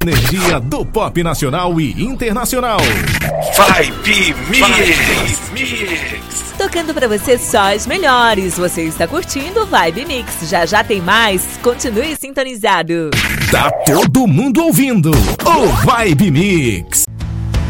energia do pop nacional e internacional. Vibe Mix. Tocando pra você só as melhores. Você está curtindo Vibe Mix. Já já tem mais. Continue sintonizado. Tá todo mundo ouvindo o Vibe Mix.